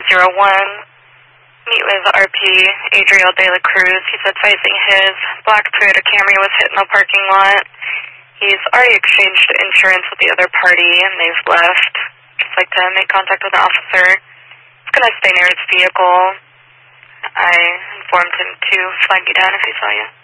01. Meet with RP Adriel De La Cruz. He's advising his black Toyota Camry was hit in the parking lot. He's already exchanged insurance with the other party and they've left. Just like to make contact with an officer. He's going to stay near his vehicle. I informed him to flag you down if he saw you.